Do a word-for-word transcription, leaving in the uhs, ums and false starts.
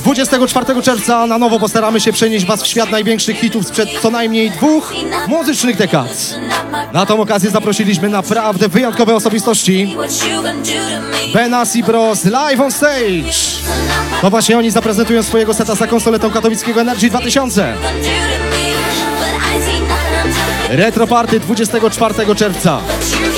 dwudziestego czwartego czerwca na nowo postaramy się przenieść was w świat największych hitów sprzed co najmniej dwóch muzycznych dekad. Na tą okazję zaprosiliśmy naprawdę wyjątkowe osobistości. Benassi Bros live on stage. To właśnie oni zaprezentują swojego seta za konsoletą katowickiego Energy dwa tysiące. Retro Party dwudziestego czwartego czerwca.